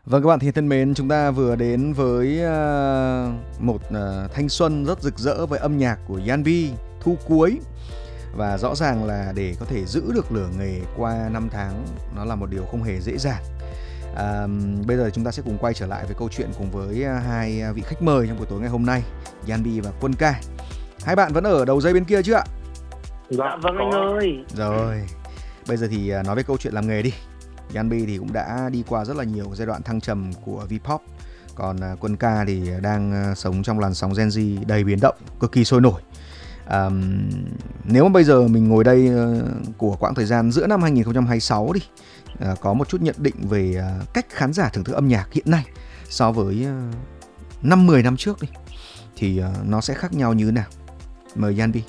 Vâng, các bạn thì thân mến, chúng ta vừa đến với một thanh xuân rất rực rỡ với âm nhạc của Yanbi, Thu Cuối. Và rõ ràng là để có thể giữ được lửa nghề qua năm tháng, nó là một điều không hề dễ dàng. Bây giờ chúng ta sẽ cùng quay trở lại với câu chuyện cùng với hai vị khách mời trong buổi tối ngày hôm nay, Yanbi và Quân Ca. Hai bạn vẫn ở đầu dây bên kia chứ ạ? Dạ vâng anh ơi. Rồi, bây giờ thì nói về câu chuyện làm nghề đi. Yanbi thì cũng đã đi qua rất là nhiều giai đoạn thăng trầm của V-pop. Còn Quân Ca thì đang sống trong làn sóng Gen Z đầy biến động, cực kỳ sôi nổi. Nếu mà bây giờ mình ngồi đây của quãng thời gian giữa năm 2026 đi, có một chút nhận định về cách khán giả thưởng thức âm nhạc hiện nay so với 5-10 năm trước đi, thì nó sẽ khác nhau như thế nào? Mời Yanbi.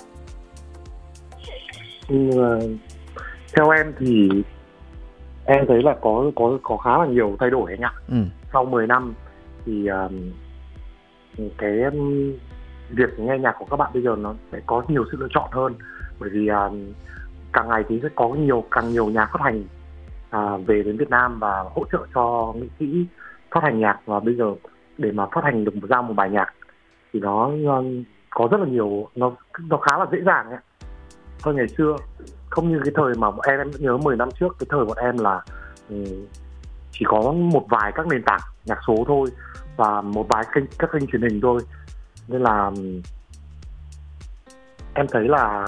Theo em thì em thấy là có khá là nhiều thay đổi anh ạ. Sau 10 năm thì cái việc nghe nhạc của các bạn bây giờ nó sẽ có nhiều sự lựa chọn hơn, bởi vì càng ngày thì sẽ có càng nhiều nhà phát hành về đến Việt Nam và hỗ trợ cho nghệ sĩ phát hành nhạc. Và bây giờ để mà phát hành được ra một bài nhạc thì nó có rất là nhiều, nó khá là dễ dàng ấy. Hơn ngày xưa, không như cái thời mà em nhớ 10 năm trước, cái thời bọn em là chỉ có một vài các nền tảng nhạc số thôi và một vài các kênh truyền hình thôi, nên là em thấy là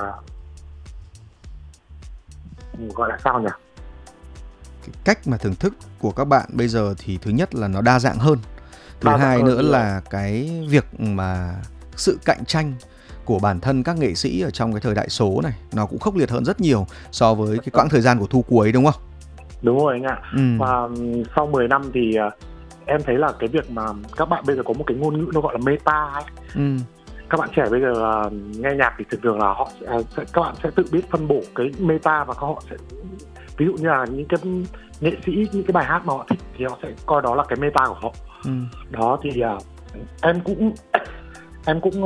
gọi là sao nhỉ? Cái cách mà thưởng thức của các bạn bây giờ thì thứ nhất là nó đa dạng hơn, thứ hai nữa là cái việc mà sự cạnh tranh của bản thân các nghệ sĩ ở trong cái thời đại số này nó cũng khốc liệt hơn rất nhiều so với cái quãng thời gian của Thu Cuối, đúng không? Đúng rồi anh ạ. Và sau 10 năm thì em thấy là cái việc mà các bạn bây giờ có một cái ngôn ngữ nó gọi là meta ấy. Các bạn trẻ bây giờ nghe nhạc thì thường thường là họ các bạn sẽ tự biết phân bổ cái meta, và họ sẽ, ví dụ như là những cái nghệ sĩ, những cái bài hát mà họ thích thì họ sẽ coi đó là cái meta của họ. Đó thì em cũng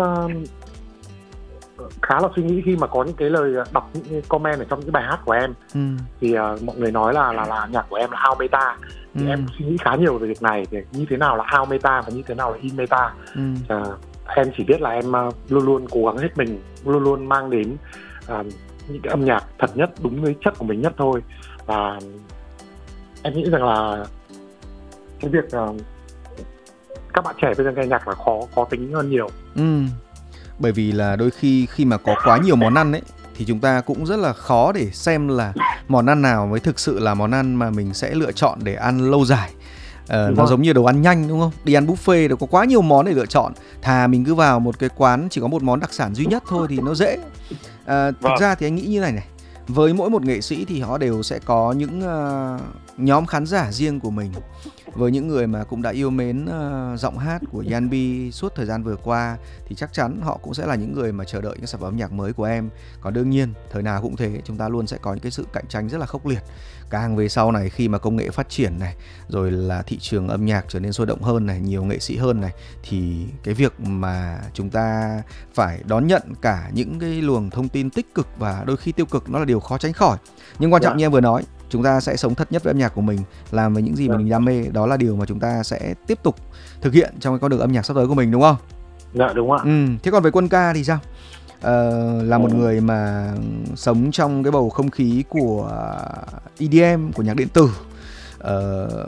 khá là suy nghĩ khi mà có những cái lời đọc những cái comment ở trong những cái bài hát của em. Thì mọi người nói là nhạc của em là out meta. Thì em suy nghĩ khá nhiều về việc này, về như thế nào là out meta và như thế nào là in meta. Em chỉ biết là em luôn luôn cố gắng hết mình, luôn luôn mang đến những cái âm nhạc thật nhất, đúng với chất của mình nhất thôi. Và em nghĩ rằng là cái việc các bạn trẻ bây giờ nghe nhạc là khó tính hơn nhiều. Bởi vì là đôi khi mà có quá nhiều món ăn ấy thì chúng ta cũng rất là khó để xem là món ăn nào mới thực sự là món ăn mà mình sẽ lựa chọn để ăn lâu dài. Nó giống như đồ ăn nhanh, đúng không? Đi ăn buffet đều có quá nhiều món để lựa chọn. Thà mình cứ vào một cái quán chỉ có một món đặc sản duy nhất thôi thì nó dễ. Thực ra thì anh nghĩ như này, với mỗi một nghệ sĩ thì họ đều sẽ có những nhóm khán giả riêng của mình. Với những người mà cũng đã yêu mến giọng hát của Yanbi suốt thời gian vừa qua thì chắc chắn họ cũng sẽ là những người mà chờ đợi những sản phẩm âm nhạc mới của em. Còn đương nhiên, thời nào cũng thế, chúng ta luôn sẽ có những cái sự cạnh tranh rất là khốc liệt. Càng về sau này, khi mà công nghệ phát triển này, rồi là thị trường âm nhạc trở nên sôi động hơn này, nhiều nghệ sĩ hơn này, thì cái việc mà chúng ta phải đón nhận cả những cái luồng thông tin tích cực và đôi khi tiêu cực, nó là điều khó tránh khỏi. Nhưng quan trọng như em vừa nói, chúng ta sẽ sống thật nhất với âm nhạc của mình, làm với những gì mà mình đam mê. Đó là điều mà chúng ta sẽ tiếp tục thực hiện trong cái con đường âm nhạc sắp tới của mình, đúng không? Dạ đúng ạ. Thế còn với Quân Ca thì sao? Là một người mà sống trong cái bầu không khí của EDM, của nhạc điện tử,